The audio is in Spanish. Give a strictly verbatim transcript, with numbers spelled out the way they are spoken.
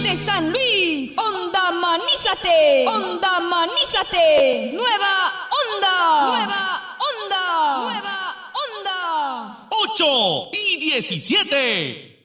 de San Luis. Onda Manízate. Onda Manízate. Nueva onda. Nueva onda. Nueva onda. ocho y diecisiete.